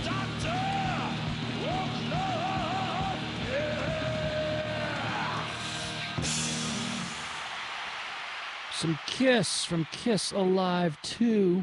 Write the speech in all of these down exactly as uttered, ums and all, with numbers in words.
Some Kiss from Kiss Alive two.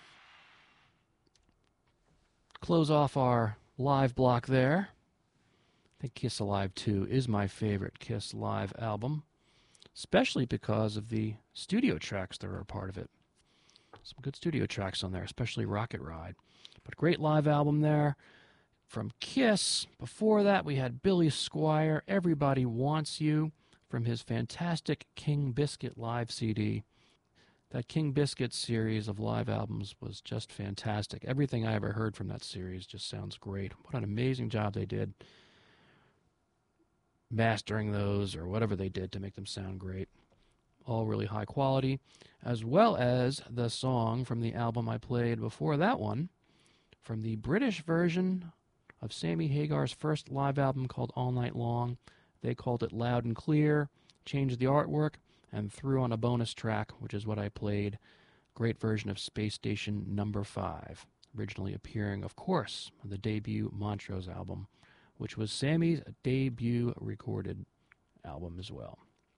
Close off our live block there. I think Kiss Alive two is my favorite Kiss Live album, especially because of the studio tracks that are a part of it. Some good studio tracks on there, especially Rocket Ride. But great live album there from Kiss. Before that, we had Billy Squier, Everybody Wants You, from his fantastic King Biscuit live C D. That King Biscuit series of live albums was just fantastic. Everything I ever heard from that series just sounds great. What an amazing job they did mastering those or whatever they did to make them sound great. All really high quality, as well as the song from the album I played before that one, from the British version of Sammy Hagar's first live album called All Night Long. They called it Loud and Clear, changed the artwork, and threw on a bonus track, which is what I played. Great version of Space Station Number five, originally appearing, of course, on the debut Montrose album, which was Sammy's debut recorded album as well.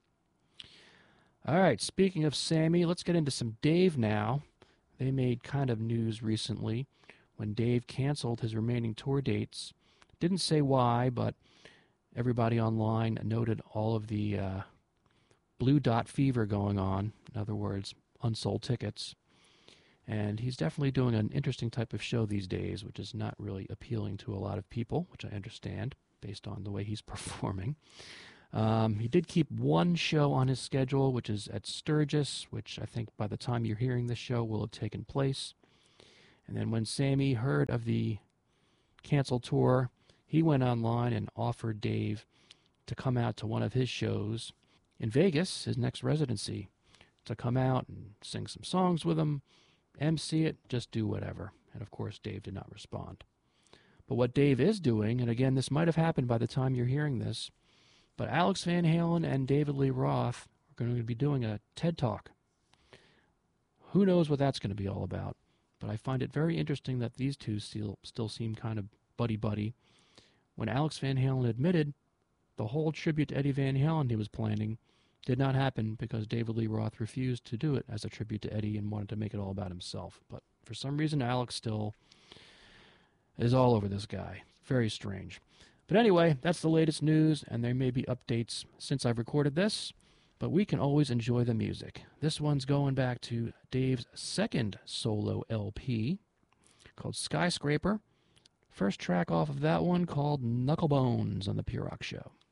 All right, speaking of Sammy, let's get into some Dave now. They made kind of news recently when Dave canceled his remaining tour dates. Didn't say why, but everybody online noted all of the uh, blue dot fever going on. In other words, unsold tickets. And he's definitely doing an interesting type of show these days, which is not really appealing to a lot of people, which I understand based on the way he's performing. Um, he did keep one show on his schedule, which is at Sturgis, which I think by the time you're hearing this show will have taken place. And then when Sammy heard of the canceled tour, he went online and offered Dave to come out to one of his shows in Vegas, his next residency, to come out and sing some songs with him, M C it, just do whatever. And of course, Dave did not respond. But what Dave is doing, and again, this might have happened by the time you're hearing this, but Alex Van Halen and David Lee Roth are going to be doing a TED Talk. Who knows what that's going to be all about? But I find it very interesting that these two still, still seem kind of buddy-buddy. When Alex Van Halen admitted the whole tribute to Eddie Van Halen he was planning did not happen because David Lee Roth refused to do it as a tribute to Eddie and wanted to make it all about himself. But for some reason, Alex still is all over this guy. Very strange. But anyway, that's the latest news, and there may be updates since I've recorded this, but we can always enjoy the music. This one's going back to Dave's second solo L P called Skyscraper. First track off of that one called Knucklebones on the P-Rock Show.